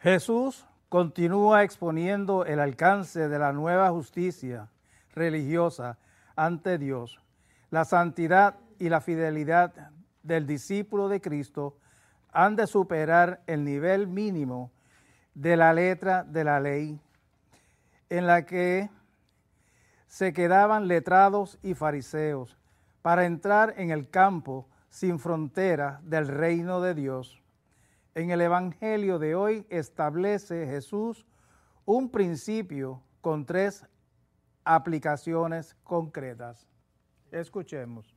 Jesús continúa exponiendo el alcance de la nueva justicia religiosa ante Dios. La santidad y la fidelidad del discípulo de Cristo han de superar el nivel mínimo de la letra de la ley, en la que se quedaban letrados y fariseos, para entrar en el campo sin frontera del reino de Dios. En el Evangelio de hoy establece Jesús un principio con 3 aplicaciones concretas. Escuchemos.